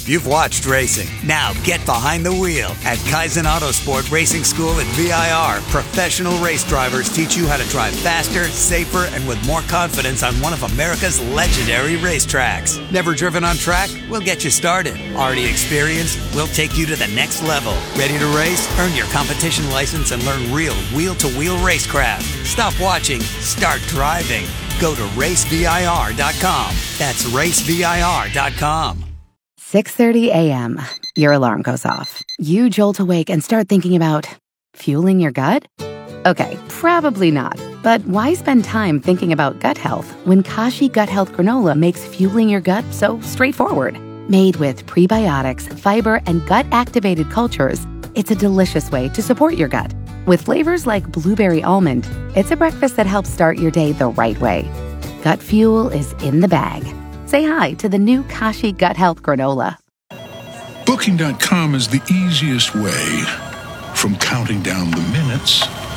You've watched racing. Now get behind the wheel. At Kaizen Autosport Racing School at VIR, professional race drivers teach you how to drive faster, safer, and with more confidence on one of America's legendary racetracks. Never driven on track? We'll get you started. Already experienced? We'll take you to the next level. Ready to race? Earn your competition license and learn real wheel-to-wheel racecraft. Stop watching. Start driving. Go to racevir.com. That's racevir.com. 6:30 a.m. Your alarm goes off. You jolt awake and start thinking about fueling your gut? Okay, probably not. But why spend time thinking about gut health when Kashi Gut Health Granola makes fueling your gut so straightforward? Made with prebiotics, fiber, and gut-activated cultures, it's a delicious way to support your gut. With flavors like blueberry almond, it's a breakfast that helps start your day the right way. Gut fuel is in the bag. Say hi to the new Kashi Gut Health Granola. Booking.com is the easiest way from counting down the minutes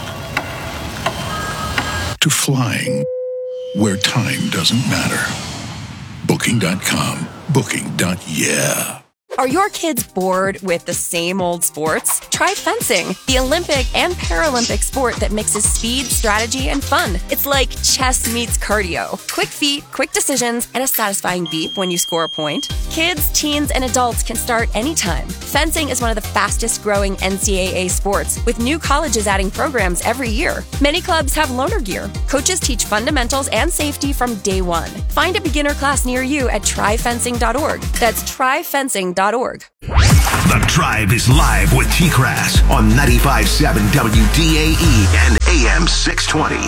to flying where time doesn't matter. Booking.com. Booking.yeah. Are your kids bored with the same old sports? Try fencing, the Olympic and Paralympic sport that mixes speed, strategy, and fun. It's like chess meets cardio. Quick feet, quick decisions, and a satisfying beep when you score a point. Kids, teens, and adults can start anytime. Fencing is one of the fastest growing NCAA sports, with new colleges adding programs every year. Many clubs have loaner gear. Coaches teach fundamentals and safety from day one. Find a beginner class near you at tryfencing.org. That's tryfencing.org. The Drive is live with T-Crass on 95.7 WDAE and AM 620.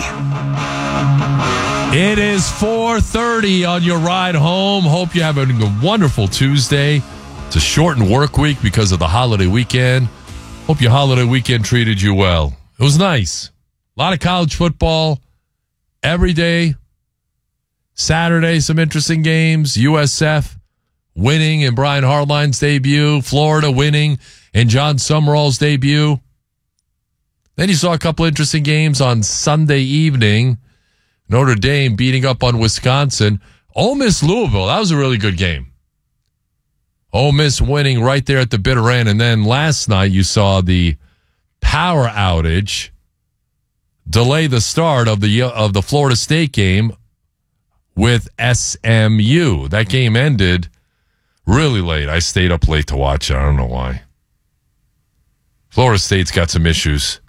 It is 4:30 on your ride home. Hope you're having a wonderful Tuesday. It's a shortened work week because of the holiday weekend. Hope your holiday weekend treated you well. It was nice. A lot of college football every day. Saturday, some interesting games. USF winning in Brian Hartline's debut. Florida winning in John Summerall's debut. Then you saw a couple interesting games on Sunday evening. Notre Dame beating up on Wisconsin. Ole Miss Louisville, that was a really good game. Ole Miss winning right there at the bitter end. And then last night you saw the power outage delay the start of the Florida State game with SMU. That game ended really late. I stayed up late to watch it. I don't know why. Florida State's got some issues.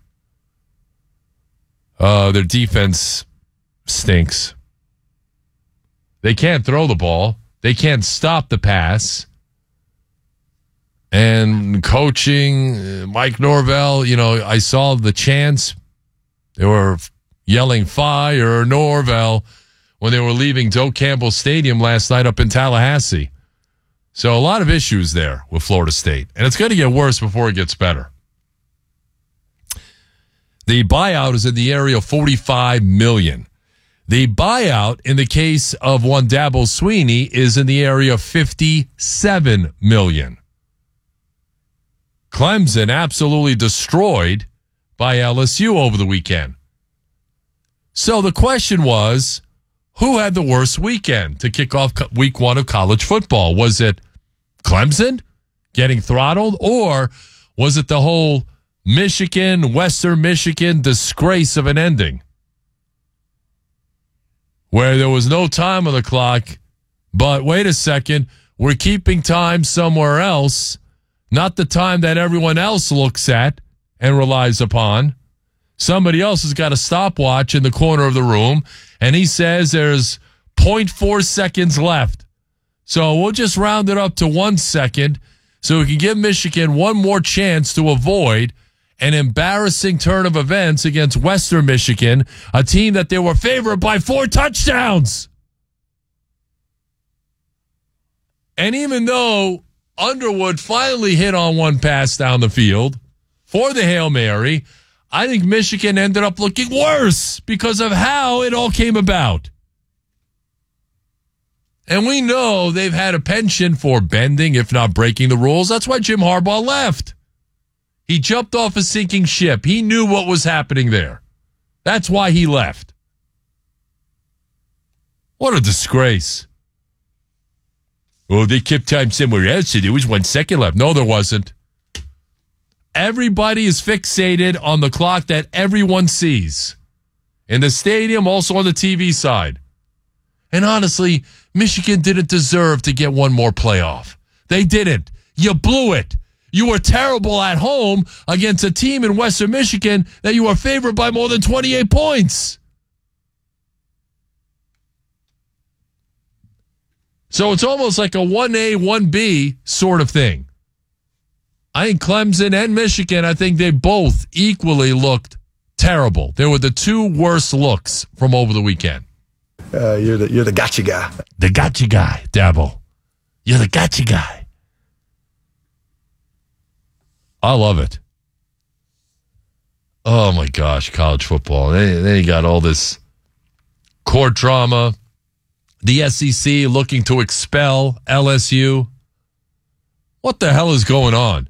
Their defense stinks. They can't throw the ball. They can't stop the pass. And coaching, Mike Norvell, I saw the chants. They were yelling, "Fire Norvell," when they were leaving Doak Campbell Stadium last night up in Tallahassee. So a lot of issues there with Florida State. And it's going to get worse before it gets better. The buyout is in the area of $45 million. The buyout in the case of one Dabo Swinney is in the area of $57 million. Clemson absolutely destroyed by LSU over the weekend. So the question was, who had the worst weekend to kick off week one of college football? Was it Clemson getting throttled, or was it the whole Western Michigan disgrace of an ending where there was no time on the clock, but wait a second, we're keeping time somewhere else, not the time that everyone else looks at and relies upon. Somebody else has got a stopwatch in the corner of the room, and he says there's 0.4 seconds left. So we'll just round it up to 1 second so we can give Michigan one more chance to avoid an embarrassing turn of events against Western Michigan, a team that they were favored by 4 touchdowns. And even though Underwood finally hit on one pass down the field for the Hail Mary, I think Michigan ended up looking worse because of how it all came about. And we know they've had a penchant for bending, if not breaking the rules. That's why Jim Harbaugh left. He jumped off a sinking ship. He knew what was happening there. That's why he left. What a disgrace. Oh, they kept time somewhere else, and there was 1 second left. No, there wasn't. Everybody is fixated on the clock that everyone sees. In the stadium, also on the TV side. And honestly, Michigan didn't deserve to get one more playoff. They didn't. You blew it. You were terrible at home against a team in Western Michigan that you were favored by more than 28 points. So it's almost like a 1A, 1B sort of thing. I think Clemson and Michigan, I think they both equally looked terrible. They were the two worst looks from over the weekend. You're the gotcha guy. The gotcha guy, Dabo. You're the gotcha guy. I love it. Oh, my gosh, college football. Then you got all this court drama. The SEC looking to expel LSU. What the hell is going on?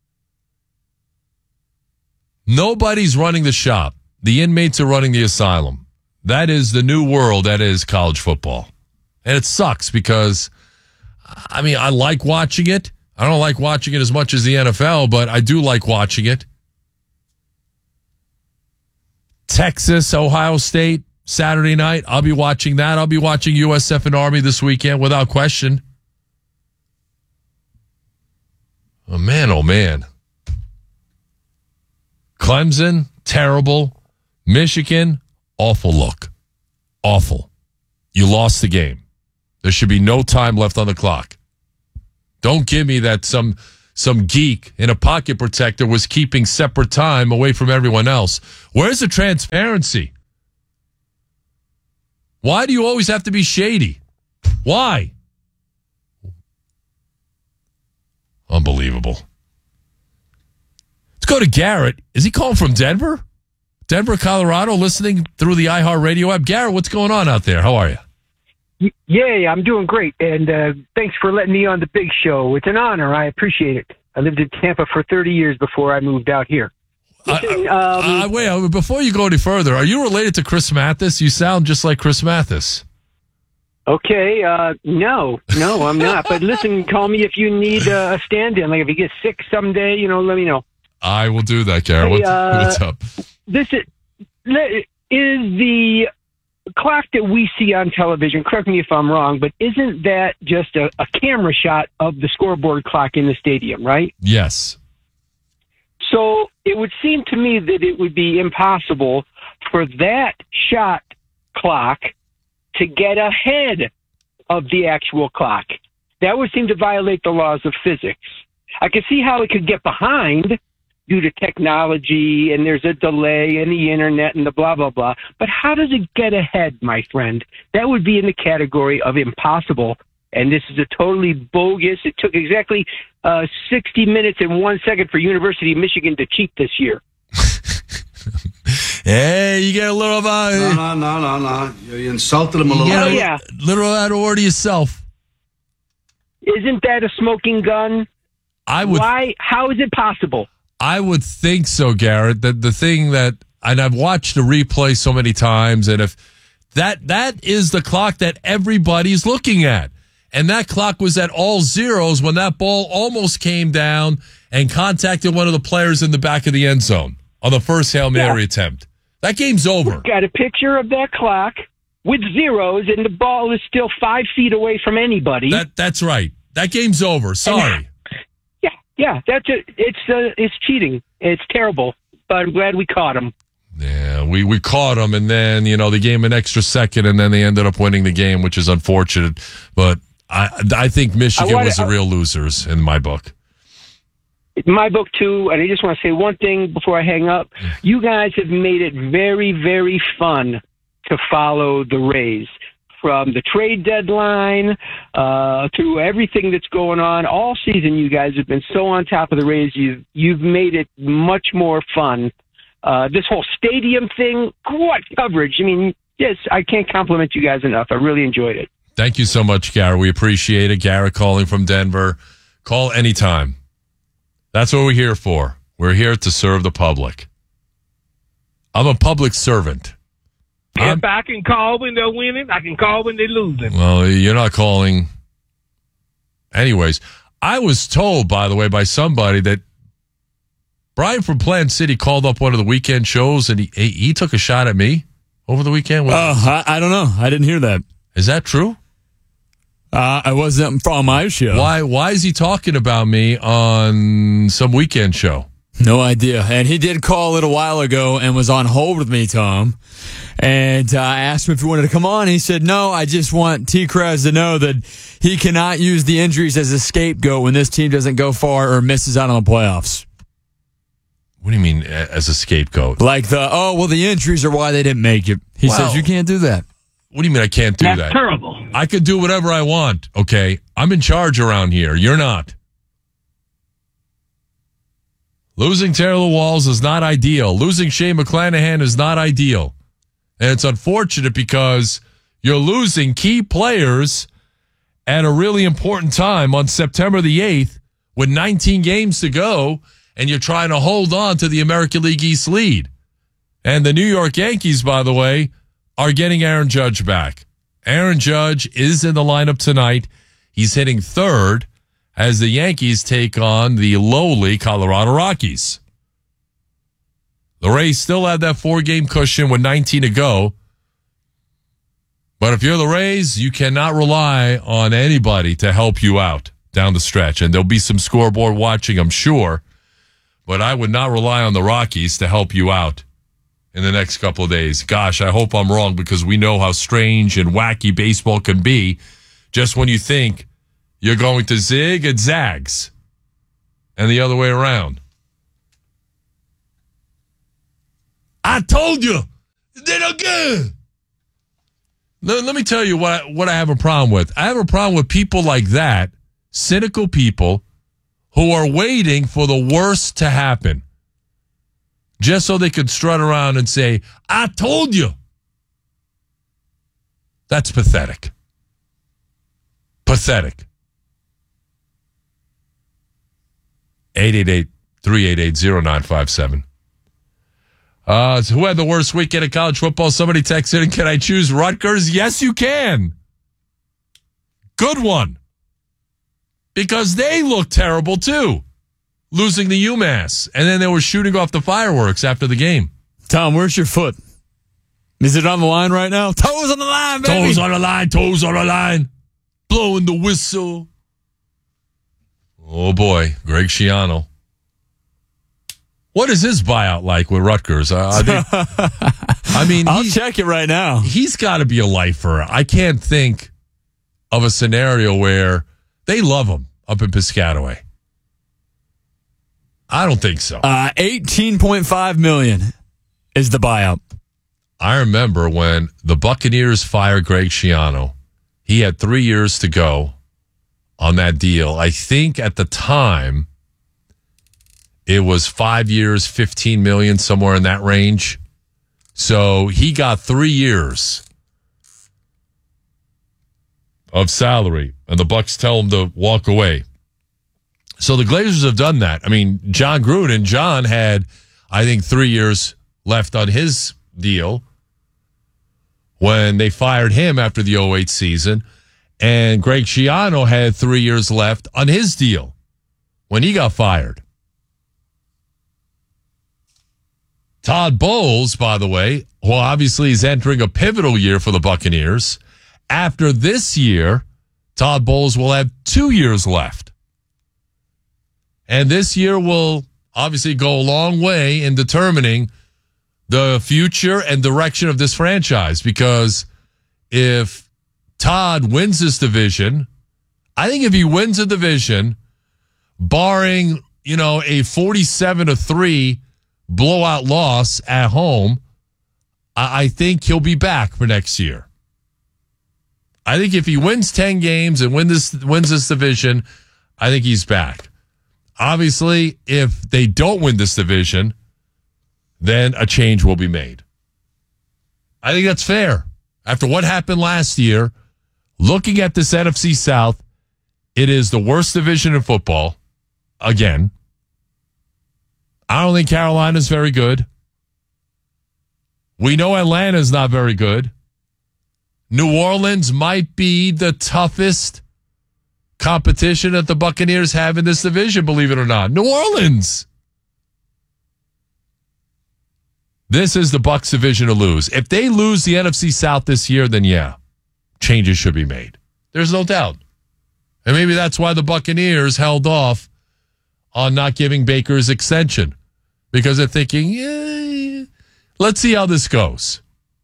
Nobody's running the shop. The inmates are running the asylum. That is the new world that is college football. And it sucks because, I mean, I like watching it. I don't like watching it as much as the NFL, but I do like watching it. Texas, Ohio State, Saturday night. I'll be watching that. I'll be watching USF and Army this weekend without question. Oh, man. Clemson, terrible. Michigan, awful look. Awful. You lost the game. There should be no time left on the clock. Don't give me that some geek in a pocket protector was keeping separate time away from everyone else. Where's the transparency? Why do you always have to be shady? Why? Unbelievable. Let's go to Garrett. Is he calling from Denver? Denver, Colorado, listening through the iHeartRadio app. Garrett, what's going on out there? How are you? Yeah, I'm doing great, and thanks for letting me on the big show. It's an honor. I appreciate it. I lived in Tampa for 30 years before I moved out here. Wait, before you go any further, are you related to Chris Mathis? You sound just like Chris Mathis. Okay, no, I'm not. But listen, call me if you need a stand-in. Like if you get sick someday, let me know. I will do that, Garrett. Hey, what's up? This is the clock that we see on television, correct me if I'm wrong, but isn't that just a camera shot of the scoreboard clock in the stadium, right? Yes. So it would seem to me that it would be impossible for that shot clock to get ahead of the actual clock. That would seem to violate the laws of physics. I can see how it could get behind due to technology, and there's a delay and the internet and the blah, blah, blah. But how does it get ahead, my friend? That would be in the category of impossible, and this is a totally bogus. It took exactly 60 minutes and 1 second for University of Michigan to cheat this year. Hey, you get a little No. You insulted him a little. Yeah. Little out of order yourself. Isn't that a smoking gun? Why? How is it possible? I would think so, Garrett. That the thing that, and I've watched the replay so many times, and if that is the clock that everybody's looking at, and that clock was at all zeros when that ball almost came down and contacted one of the players in the back of the end zone on the first Hail Mary attempt. That game's over. We've got a picture of that clock with zeros, and the ball is still 5 feet away from anybody. That's right. That game's over. Sorry. Yeah, that's it. It's cheating. It's terrible, but I'm glad we caught him. Yeah, we caught them, and then, they gave him an extra second, and then they ended up winning the game, which is unfortunate. But I think Michigan was the real losers in my book. My book, too, and I just want to say one thing before I hang up. You guys have made it very, very fun to follow the Rays. From the trade deadline to everything that's going on all season, you guys have been so on top of the Rays. You've made it much more fun. This whole stadium thing, what coverage! I mean, yes, I can't compliment you guys enough. I really enjoyed it. Thank you so much, Garrett. We appreciate it. Garrett calling from Denver. Call anytime. That's what we're here for. We're here to serve the public. I'm a public servant. If I can call when they're winning, I can call when they're losing. Well, you're not calling Anyways, I was told, by the way, by somebody that Brian from Plant City called up one of the weekend shows, and he took a shot at me over the weekend. I don't know. I didn't hear that. Is that true? I wasn't on my show. Why is he talking about me on some weekend show? No idea. And he did call a little while ago and was on hold with me, Tom. And I asked him if he wanted to come on. He said, no, I just want T-Kraz to know that he cannot use the injuries as a scapegoat when this team doesn't go far or misses out on the playoffs. What do you mean as a scapegoat? Like the injuries are why they didn't make it. He says you can't do that. What do you mean I can't do that? That's terrible. I could do whatever I want, okay? I'm in charge around here. You're not. Losing Taylor Walls is not ideal. Losing Shane McClanahan is not ideal. And it's unfortunate because you're losing key players at a really important time on September the 8th with 19 games to go, and you're trying to hold on to the American League East lead. And the New York Yankees, by the way, are getting Aaron Judge back. Aaron Judge is in the lineup tonight. He's hitting third as the Yankees take on the lowly Colorado Rockies. The Rays still have that 4-game cushion with 19 to go. But if you're the Rays, you cannot rely on anybody to help you out down the stretch. And there'll be some scoreboard watching, I'm sure. But I would not rely on the Rockies to help you out in the next couple of days. Gosh, I hope I'm wrong, because we know how strange and wacky baseball can be just when you think you're going to zig, it zags. And the other way around. I told you. They don't good. Let me tell you what I have a problem with. I have a problem with people like that, cynical people who are waiting for the worst to happen just so they could strut around and say, I told you. That's pathetic. Pathetic. 888-388-0957. So who had the worst weekend of college football? Somebody texted in, can I choose Rutgers? Yes, you can. Good one. Because they looked terrible, too. Losing the UMass. And then they were shooting off the fireworks after the game. Tom, where's your foot? Is it on the line right now? Toes on the line, baby. Toes on the line. Toes on the line. Blowing the whistle. Oh, boy. Greg Schiano. What is his buyout like with Rutgers? I'll check it right now. He's got to be a lifer. I can't think of a scenario where they love him up in Piscataway. I don't think so. $18.5 million is the buyout. I remember when the Buccaneers fired Greg Schiano. He had 3 years to go on that deal. I think at the time it was 5 years, $15 million, somewhere in that range. So he got 3 years of salary, and the Bucs tell him to walk away. So the Glazers have done that. I mean, John Gruden had, I think, 3 years left on his deal when they fired him after the 2008 season. And Greg Schiano had 3 years left on his deal when he got fired. Todd Bowles, by the way, well, obviously is entering a pivotal year for the Buccaneers. After this year, Todd Bowles will have 2 years left. And this year will obviously go a long way in determining the future and direction of this franchise, because if Todd wins this division, I think if he wins a division, barring, a 47-3 blowout loss at home, I think he'll be back for next year. I think if he wins 10 games and wins this division, I think he's back. Obviously, if they don't win this division, then a change will be made. I think that's fair. After what happened last year, looking at this NFC South, it is the worst division in football. Again, I don't think Carolina's very good. We know Atlanta's not very good. New Orleans might be the toughest competition that the Buccaneers have in this division, believe it or not. New Orleans. This is the Bucs division to lose. If they lose the NFC South this year, then yeah, changes should be made. There's no doubt. And maybe that's why the Buccaneers held off on not giving Baker his extension. Because they're thinking, let's see how this goes.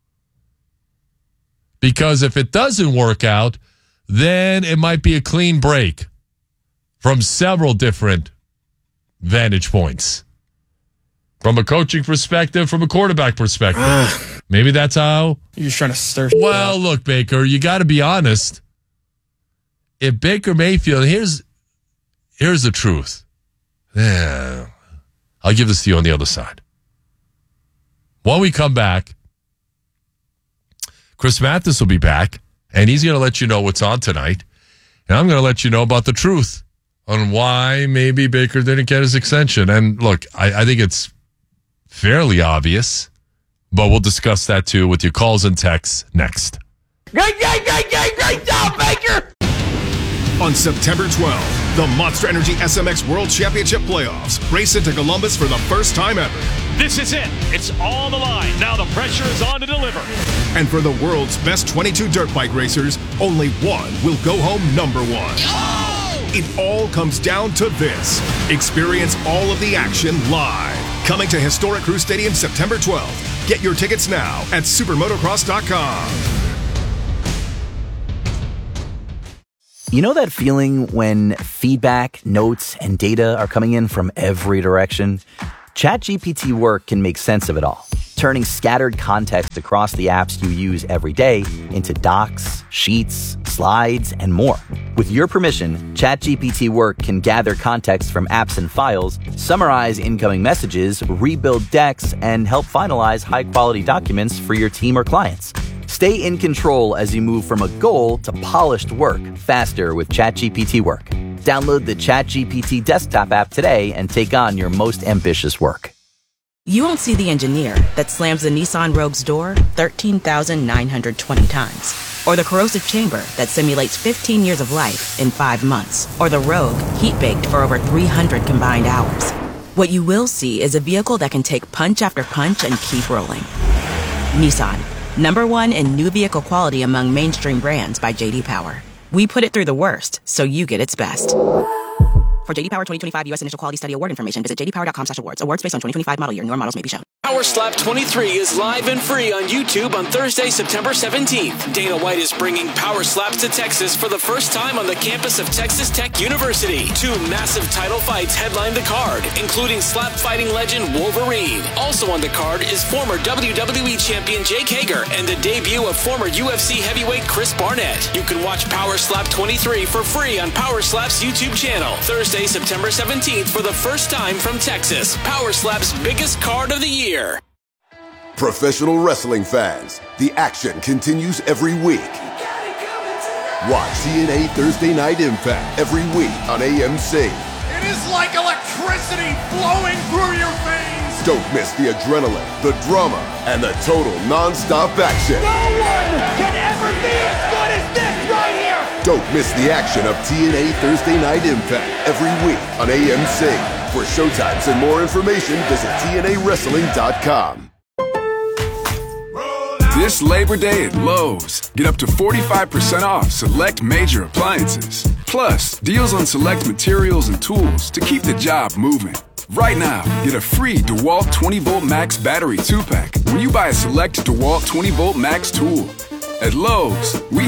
Because if it doesn't work out, then it might be a clean break from several different vantage points. From a coaching perspective, from a quarterback perspective. Maybe that's how. You're just trying to stir. Well, look, Baker, you got to be honest. If Baker Mayfield, here's the truth. Yeah, I'll give this to you on the other side. When we come back, Chris Mathis will be back, and he's going to let you know what's on tonight. And I'm going to let you know about the truth on why maybe Baker didn't get his extension. And look, I think it's fairly obvious, but we'll discuss that too with your calls and texts next. Great job, Baker! On September 12th, the Monster Energy SMX World Championship Playoffs race into Columbus for the first time ever. This is it. It's on the line. Now the pressure is on to deliver. And for the world's best 22 dirt bike racers, only one will go home number one. Oh! It all comes down to this. Experience all of the action live. Coming to Historic Crew Stadium September 12th. Get your tickets now at supermotocross.com. You know that feeling when feedback, notes, and data are coming in from every direction? ChatGPT Work can make sense of it all, turning scattered context across the apps you use every day into docs, sheets, slides, and more. With your permission, ChatGPT Work can gather context from apps and files, summarize incoming messages, rebuild decks, and help finalize high-quality documents for your team or clients. Stay in control as you move from a goal to polished work faster with ChatGPT Work. Download the ChatGPT desktop app today and take on your most ambitious work. You won't see the engineer that slams the Nissan Rogue's door 13,920 times. Or the corrosive chamber that simulates 15 years of life in 5 months. Or the Rogue heat-baked for over 300 combined hours. What you will see is a vehicle that can take punch after punch and keep rolling. Nissan. #1 in new vehicle quality among mainstream brands by J.D. Power. We put it through the worst, so you get its best. For J.D. Power 2025 U.S. Initial Quality Study Award information, visit jdpower.com/awards. Awards based on 2025 model year. Newer models may be shown. Power Slap 23 is live and free on YouTube on Thursday, September 17th. Dana White is bringing Power Slaps to Texas for the first time on the campus of Texas Tech University. 2 massive title fights headline the card, including slap fighting legend Wolverine. Also on the card is former WWE champion Jake Hager and the debut of former UFC heavyweight Chris Barnett. You can watch Power Slap 23 for free on Power Slap's YouTube channel. Thursday, September 17th for the first time from Texas. Power Slap's biggest card of the year. Professional wrestling fans, the action continues every week. Watch TNA Thursday Night Impact every week on AMC. It is like electricity flowing through your veins. Don't miss the adrenaline, the drama, and the total non-stop action. No one can ever be as good as this right here. Don't miss the action of TNA Thursday Night Impact every week on AMC. For showtimes and more information, visit TNAWrestling.com. This Labor Day at Lowe's, get up to 45% off select major appliances. Plus, deals on select materials and tools to keep the job moving. Right now, get a free DeWalt 20-volt Max battery 2-pack when you buy a select DeWalt 20-volt Max tool. At Lowe's, we